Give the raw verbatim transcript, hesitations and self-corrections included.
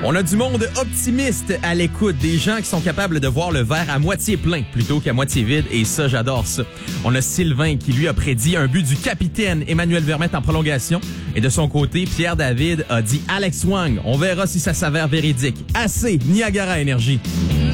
On a du monde optimiste à l'écoute, des gens qui sont capables de voir le verre à moitié plein plutôt qu'à moitié vide, et ça, j'adore ça. On a Sylvain qui, lui, a prédit un but du capitaine Emmanuel Vermette en prolongation, et de son côté, Pierre David a dit Alex Wang. On verra si ça s'avère véridique. Assez, Niagara Énergie.